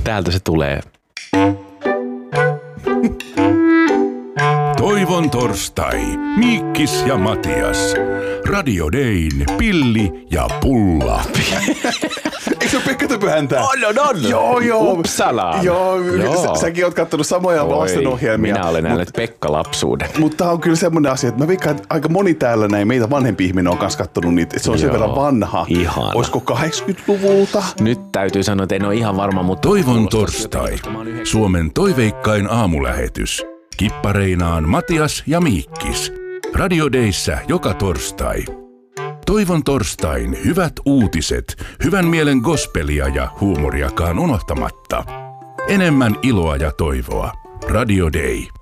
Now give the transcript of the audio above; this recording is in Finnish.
täältä se tulee. Toivon torstai. Miikkis ja Matias. Radio Dayn Pilli ja Pulla. Eikö se ole Pekka Töpöhäntä? On. Joo. Uppsala. Joo. Säkin oot kattonut samoja lastenohjelmia. Minä olen näille Pekka-lapsuuden. Mutta tää on kyllä semmoinen asia, että mä veikkaan, että aika moni täällä näin meitä vanhempi ihminen on kanssa kattonut niitä. Että se on sen verran vanha. Ihana. Olisiko 80-luvulta? Nyt täytyy sanoa, että en ole ihan varma, mutta... Toivon torstai. Suomen toiveikkain aamulähetys. Kippareinaan Matias ja Miikkis. Radio Dayssä joka torstai. Toivon torstain hyvät uutiset, hyvän mielen gospelia ja huumoriakaan unohtamatta. Enemmän iloa ja toivoa. Radio Day.